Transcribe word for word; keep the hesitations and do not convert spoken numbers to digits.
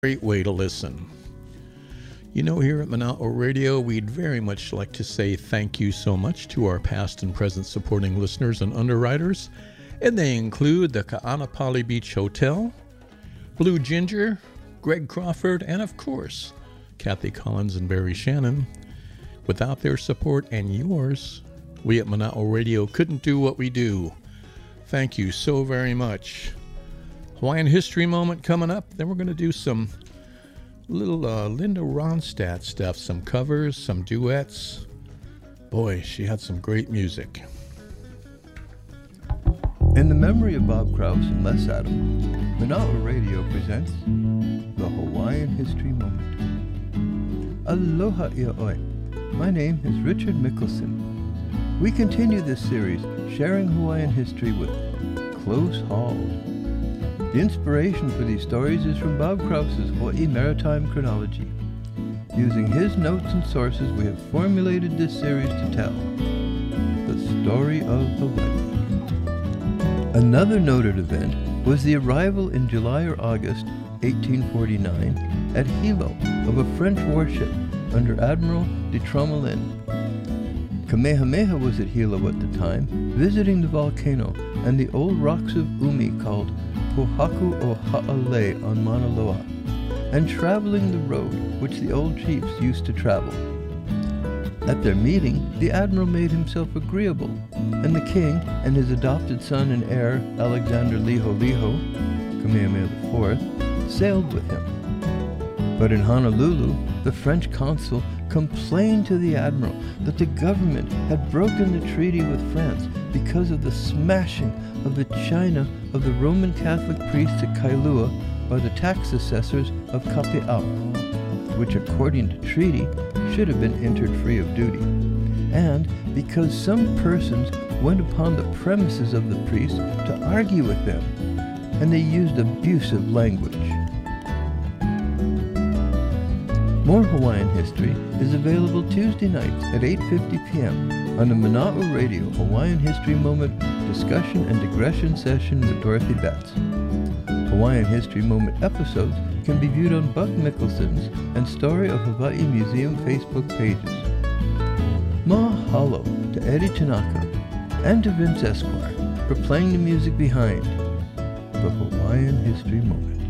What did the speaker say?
Great way to listen. You know, here at Mana'o Radio, we'd very much like to say thank you so much to our past and present supporting listeners and underwriters, and they include the Ka'anapali Beach Hotel, Blue Ginger, Greg Crawford, and of course, Kathy Collins and Barry Shannon. Without their support and yours, we at Mana'o Radio couldn't do what we do. Thank you so very much. Hawaiian History Moment coming up. Then we're going to do some little uh, Linda Ronstadt stuff, some covers, some duets. Boy, she had some great music. In the memory of Bob Krause and Les Adams, Mana'o Radio presents the Hawaiian History Moment. Aloha ia'oi. My name is Richard Mickelson. We continue this series sharing Hawaiian history with Close Halls. The inspiration for these stories is from Bob Krause's Hawaii Maritime Chronology. Using his notes and sources, we have formulated this series to tell the story of Hawaii. Another noted event was the arrival in July or August eighteen forty-nine at Hilo of a French warship under Admiral de Tromelin. Kamehameha was at Hilo at the time, visiting the volcano and the old rocks of Umi called Pohaku o Ha'ale on Mauna Loa, and traveling the road which the old chiefs used to travel. At their meeting, the admiral made himself agreeable, and the king and his adopted son and heir, Alexander Liholiho, Kamehameha the fourth, sailed with him. But in Honolulu, the French consul complained to the admiral that the government had broken the treaty with France because of the smashing of the china of the Roman Catholic priests at Kailua by the tax assessors of Kape'au, which according to treaty should have been entered free of duty, and because some persons went upon the premises of the priests to argue with them, and they used abusive language. More Hawaiian history is available Tuesday nights at eight fifty p.m. on the Mana'o Radio Hawaiian History Moment discussion and digression session with Dorothy Betts. Hawaiian History Moment episodes can be viewed on Buck Mickelson's and Story of Hawaii Museum Facebook pages. Mahalo to Eddie Tanaka and to Vince Esquire for playing the music behind the Hawaiian History Moment.